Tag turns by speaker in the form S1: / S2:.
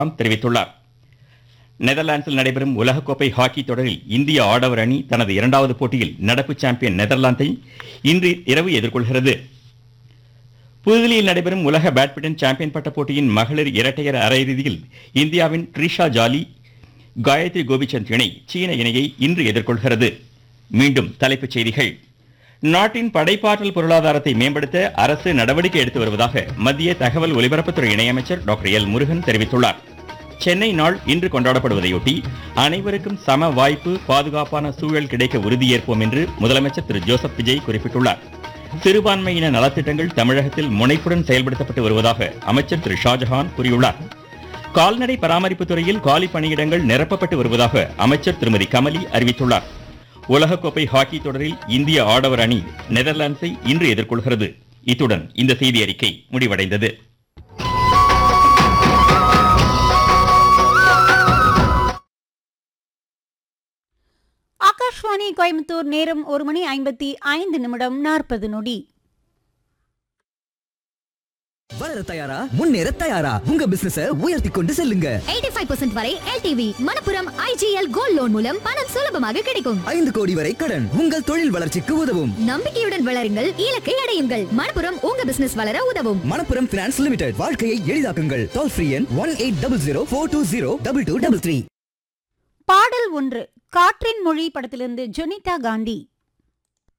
S1: தெரிவித்துள்ளார். நெதர்லாந்தில் நடைபெறும் உலகக்கோப்பை ஹாக்கி தொடரில் இந்திய ஆடவர் அணி தனது இரண்டாவது போட்டியில் நடப்பு சாம்பியன் நெதர்லாந்தை இன்று இரவு எதிர்கொள்கிறது. புதுதில்லியில் நடைபெறும் உலக பேட்மிண்டன் சாம்பியன் பட்ட போட்டியின் மகளிர் இரட்டையர் அரையிறுதியில் இந்தியாவின் ட்ரிஷா ஜாலி காயத்ரி கோபிச்சந்த் இணை சீன இணையை இன்று எதிர்கொள்கிறது. மீண்டும் தலைப்புச் செய்திகள். நாட்டின் படைப்பாற்றல் பொருளாதாரத்தை மேம்படுத்த அரசு நடவடிக்கை எடுத்து வருவதாக மத்திய தகவல் ஒலிபரப்புத்துறை இணையமைச்சர் டாக்டர் எல் முருகன் தெரிவித்துள்ளார். சென்னை நாள் இன்று கொண்டாடப்படுவதையொட்டி அனைவருக்கும் சம வாய்ப்பு, பாதுகாப்பான சூழல் கிடைக்க உறுதியேற்போம் என்று முதலமைச்சர் திரு ஜோசப் விஜய் குறிப்பிட்டுள்ளார். சிறுபான்மையின நலத்திட்டங்கள் தமிழகத்தில் முனைப்புடன் செயல்படுத்தப்பட்டு வருவதாக அமைச்சர் திரு ஷாஜஹான் கூறியுள்ளார். கால்நடை பராமரிப்பு துறையில் காலி பணியிடங்கள் நிரப்பப்பட்டு வருவதாக அமைச்சர் திருமதி கமலி அறிவித்துள்ளார். உலகக்கோப்பை ஹாக்கி தொடரில் இந்திய ஆடவர் அணி நெதர்லாந்தை இன்று எதிர்கொள்கிறது. இத்துடன் இந்த செய்தி அறிக்கை முடிவடைந்தது.
S2: ஆகாஷ்வாணி கோயம்புத்தூர். நேரம் 1:55
S3: வளர தயாரா, முன்னேற தயாரா, உங்க பிசினஸ உயர்த்தி கொண்டு செல்லுங்க.
S4: 85% வரை LTV Manappuram IGL gold loan மூலம் பணம் சுலபமாக கிடைக்கும்.
S3: 5 கோடி வரை கடன் உங்கள் தொழில் வளர்ச்சிக்கு உதவும்.
S4: நம்பிக்கையுடன் வளருங்கள், இலக்கை அடையுங்கள். மணப்புரம் உங்க பிசினஸ் வளர உதவும்.
S3: Manappuram finance limited. வாழ்க்கையை எளிதாக்குங்கள். டோல் ஃப்ரீ எண் 1800 420 2233.
S2: பாடல் ஒன்று. காற்றின் மொழி படத்திலிருந்து ஜொனிதா காந்தி.